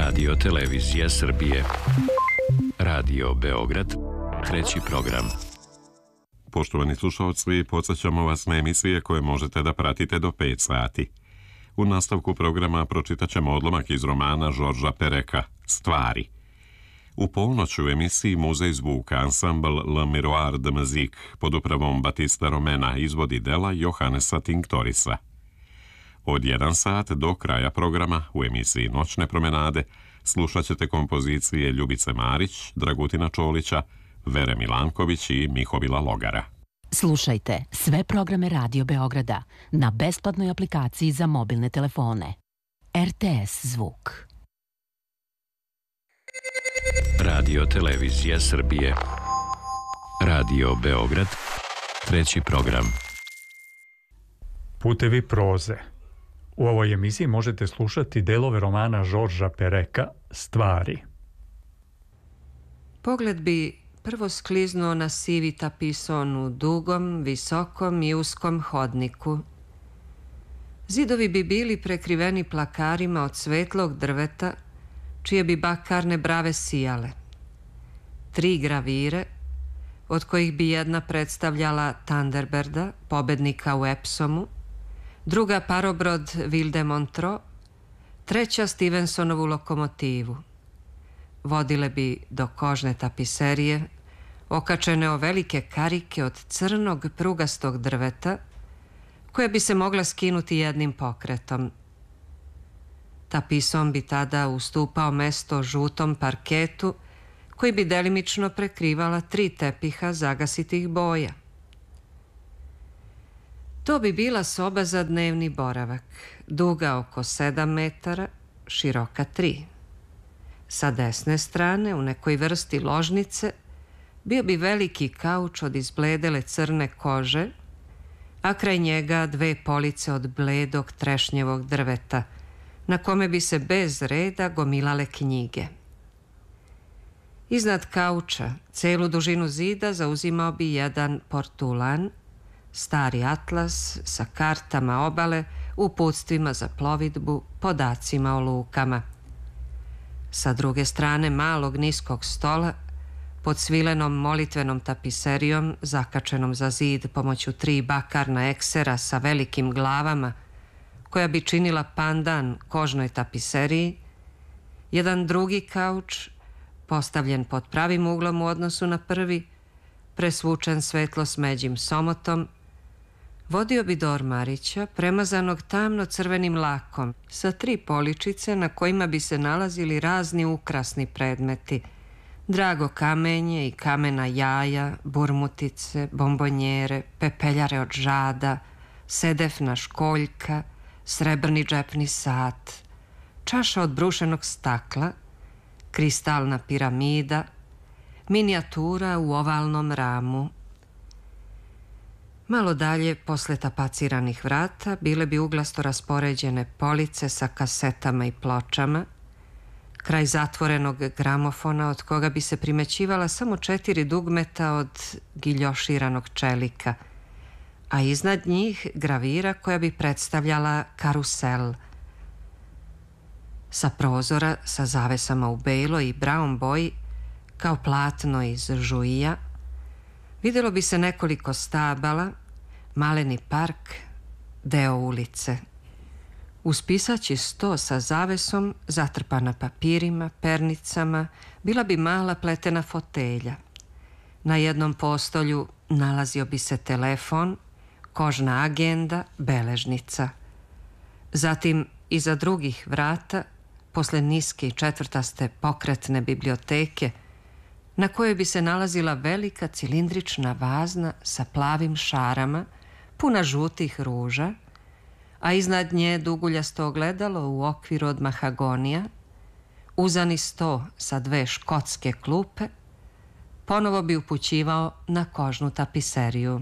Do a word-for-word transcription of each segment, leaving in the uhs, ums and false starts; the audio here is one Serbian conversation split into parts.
Radio Televizija Srbije. Radio Beograd, treći program. Poštovani slušalci, podsjećamo vas na emisije koje možete da pratite do pet sati. U nastavku programa pročitat ćemo odlomak iz romana Žorža Pereka, Stvari. U ponoć u emisiji Muzej zvuka ansambl Le Miroir de Musique pod upravom Batista Romena izvodi dela Johannesa Tinktorisa. Od jedan sat do kraja programa u emisiji Noćne promenade slušat ćete kompozicije Ljubice Marić, Dragutina Čolića, Vere Milanković i Mihovila Logara. Slušajte sve programe Radio Beograda na besplatnoj aplikaciji za mobilne telefone. R T S zvuk. Radio Televizija Srbije. Radio Beograd, treći program. Putevi proze. U ovoj emisiji možete slušati delove romana Žorža Pereka, Stvari. Pogled bi prvo skliznuo na sivi tapison u dugom, visokom i uskom hodniku. Zidovi bi bili prekriveni plakarima od svetlog drveta, čije bi bakarne brave sijale. Tri gravire, od kojih bi jedna predstavljala Thunderberda, pobednika u Epsomu, druga parobrod Ville de Montreux, treća Stevensonovu lokomotivu. Vodile bi do kožne tapiserije, okačene o velike karike od crnog prugastog drveta, koja bi se mogla skinuti jednim pokretom. Tapisom bi tada ustupao mesto žutom parketu, koji bi delimično prekrivala tri tepiha zagasitih boja. To bi bila soba za dnevni boravak, duga oko sedam metara, široka tri. Sa desne strane, u nekoj vrsti ložnice, bio bi veliki kauč od izbledele crne kože, a kraj njega dve police od bledog trešnjevog drveta, na kome bi se bez reda gomilale knjige. Iznad kauča, celu dužinu zida zauzimao bi jedan portulan, stari atlas sa kartama obale, uputstvima za plovidbu, podacima o lukama. Sa druge strane malog niskog stola, pod svilenom molitvenom tapiserijom, zakačenom za zid pomoću tri bakarna eksera sa velikim glavama, koja bi činila pandan kožnoj tapiseriji, jedan drugi kauč, postavljen pod pravim uglom u odnosu na prvi, presvučen svetlo smeđim somotom, vodio bi do ormarića, premazanog tamno crvenim lakom, sa tri poličice na kojima bi se nalazili razni ukrasni predmeti, drago kamenje i kamena jaja, burmutice, bombonjere, pepeljare od žada, sedefna školjka, srebrni džepni sat, čaša od brušenog stakla, kristalna piramida, minijatura u ovalnom ramu. Malo dalje, posle tapaciranih vrata, bile bi uglasto raspoređene police sa kasetama i pločama, kraj zatvorenog gramofona od koga bi se primećivala samo četiri dugmeta od giljoširanog čelika, a iznad njih gravira koja bi predstavljala karusel. Sa prozora, sa zavesama u belo i braun boji, kao platno iz žuija, videlo bi se nekoliko stabala, maleni park, deo ulice. Uz pisaći sto sa zavesom, zatrpana papirima, pernicama, bila bi mala pletena fotelja. Na jednom postolju nalazio bi se telefon, kožna agenda, beležnica. Zatim, iza drugih vrata, posle niske i četvrtaste pokretne biblioteke, na kojoj bi se nalazila velika cilindrična vazna sa plavim šarama, puna žutih ruža, a iznad nje duguljasto ogledalo u okviru od mahagonija, uzani sto sa dve škotske klupe, ponovo bi upućivao na kožnu tapiseriju.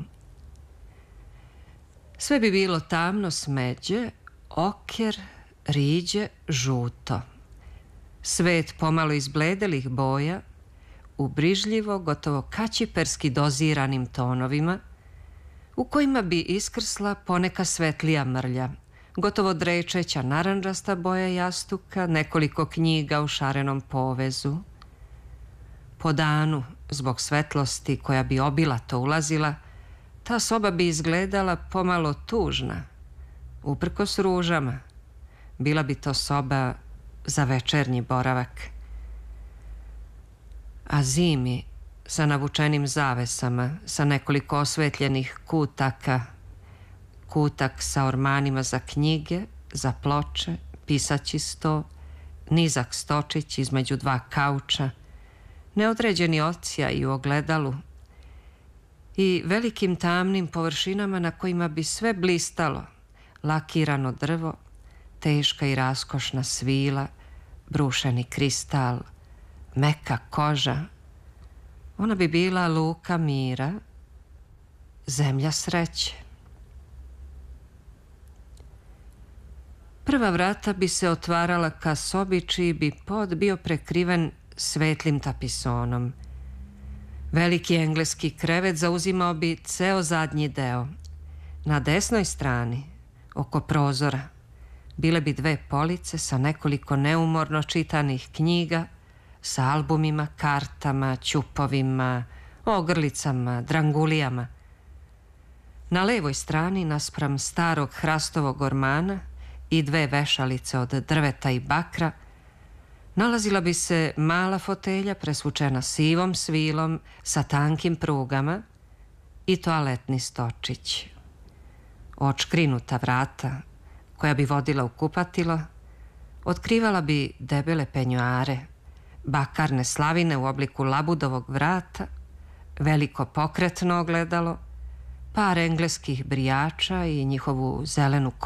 Sve bi bilo tamno smeđe, oker, riđe, žuto. Svet pomalo izbledelih boja, u brižljivo, gotovo kaćiperski doziranim tonovima, u kojima bi iskrsla poneka svetlija mrlja, gotovo drečeća narandžasta boja jastuka, nekoliko knjiga u šarenom povezu. Po danu, zbog svetlosti koja bi obilato ulazila, ta soba bi izgledala pomalo tužna, uprkos ružama. Bila bi to soba za večernji boravak. A zimi, sa navučenim zavesama, sa nekoliko osvetljenih kutaka, kutak sa ormanima za knjige, za ploče, pisaći sto, nizak stočić između dva kauča, neodređeni ocijaj u ogledalu i velikim tamnim površinama na kojima bi sve blistalo, lakirano drvo, teška i raskošna svila, brušeni kristal, meka koža. Ona bi bila luka mira, zemlja sreće. Prva vrata bi se otvarala ka sobi čiji bi pod bio prekriven svetlim tapisonom. Veliki engleski krevet zauzimao bi ceo zadnji deo. Na desnoj strani, oko prozora, bile bi dve police sa nekoliko neumorno čitanih knjiga, sa albumima, kartama, ćupovima, ogrlicama, drangulijama. Na levoj strani, naspram starog hrastovog ormana i dve vešalice od drveta i bakra, nalazila bi se mala fotelja presvučena sivom svilom sa tankim prugama i toaletni stočić. Očkrinuta vrata, koja bi vodila u kupatilo, otkrivala bi debele penjuare, bakarne slavine u obliku labudovog vrata, veliko pokretno ogledalo, par engleskih brijača i njihovu zelenu